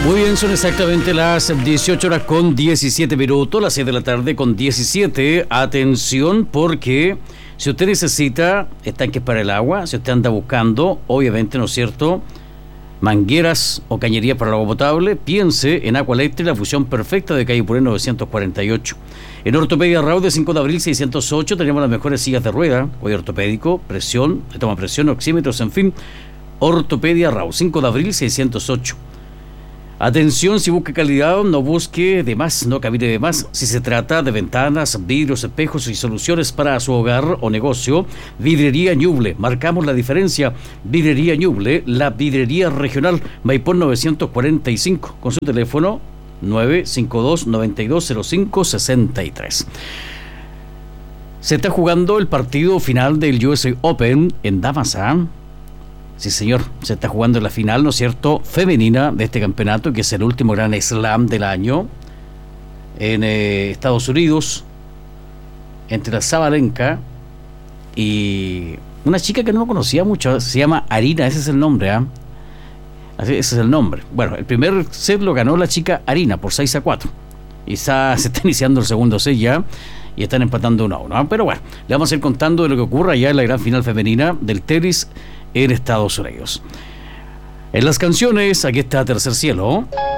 Muy bien, son exactamente las 18 horas con 17 minutos, las 6 de la tarde con 17. Atención, porque si usted necesita estanques para el agua, si usted anda buscando, obviamente, ¿no es cierto?, mangueras o cañerías para el agua potable, piense en Aqualectric, la fusión perfecta de calle Puré 948. En Ortopedia Raúl de 5 de abril 608 tenemos las mejores sillas de rueda, cuello ortopédico, presión, le toma presión, oxímetros, en fin. Ortopedia Raúl, 5 de abril 608. Atención, si busca calidad, no busque de más, no camine de más. Si se trata de ventanas, vidrios, espejos y soluciones para su hogar o negocio, Vidrería Ñuble. Marcamos la diferencia. Vidrería Ñuble, la vidrería regional, Maipón 945, con su teléfono 952-9205-63. Se está jugando el partido final del USA Open en Damas, ¿ah? Sí, señor, se está jugando la final, ¿no es cierto?, femenina de este campeonato, que es el último gran slam del año en Estados Unidos, entre la Sabalenka y una chica que no conocía mucho, se llama Arina, ese es el nombre, ¿ah? Ese es el nombre. Bueno, el primer set lo ganó la chica Arina por 6-4. Y se está iniciando el segundo set ya, y están empatando 1-1, ¿ah? Pero bueno, le vamos a ir contando de lo que ocurra ya en la gran final femenina del tenis en Estados Unidos. En las canciones, aquí está Tercer Cielo.